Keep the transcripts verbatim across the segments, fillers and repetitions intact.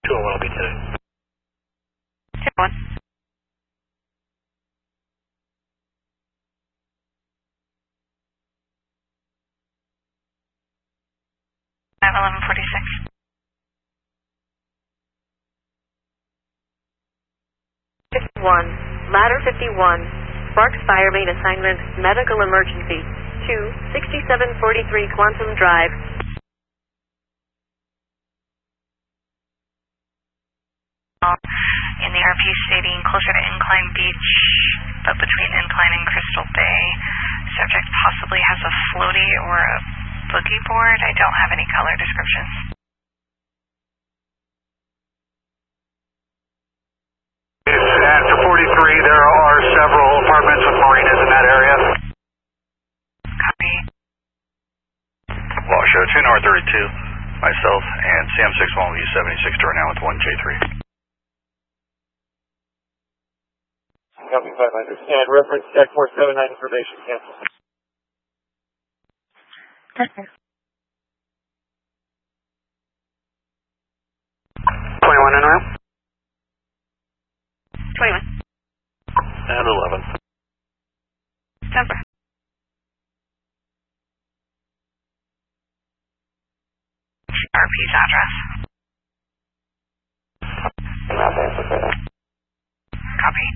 two oh one will be today. two oh one. five eleven forty-six. fifty-one, ladder fifty-one, Sparks Fire Main Assignment, Medical Emergency, two sixty-seven forty-three Quantum Drive. In the R P stating closer to Incline Beach, but between Incline and Crystal Bay. Subject possibly has a floaty or a boogie board. I don't have any color descriptions. And for forty-three, there are several apartments with marinas in that area. Copy. Washoe, two North thirty-two, myself, and C M six one will use seventy-six to now with one J three. Copy five, I understand. Reference deck four seven nine information cancel. Perfect. twenty-one en route. twenty-one. And eleven. Temper. R P's address. Copy.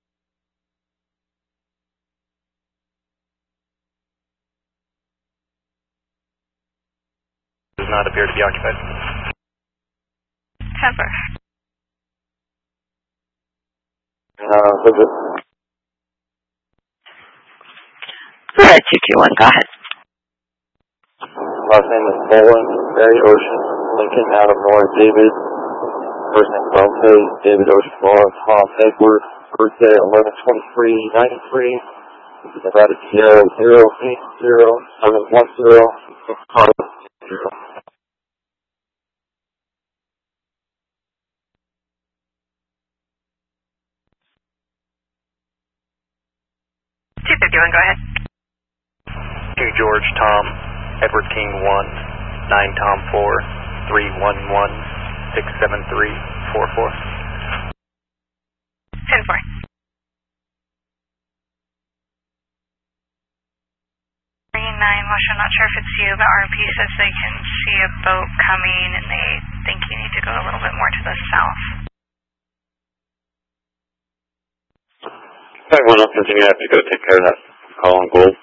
Does not appear to be occupied. Temper. Uh, visit. Alright, two two one, go ahead. Last name is Bowen, Barry Ocean, Lincoln, Adam North, David. First name Bronte, David Ocean, Lawrence, Tom Edward. Birthday eleven twenty-three ninety-three. Nevada Sierra zero eight zero seven one zero. Zero. two fifty-one, go ahead. King George, Tom, Edward King one, nine Tom four, three one one, six seven three four four. ten four. nine, Washoe, not sure if it's you, but R P says they can see a boat coming and they think you need to go a little bit more to the south. Everyone else continue to have to go take care of that call on gold.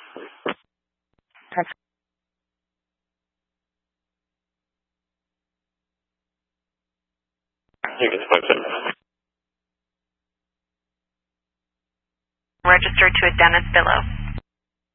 You can function. Registered to a Dennis below.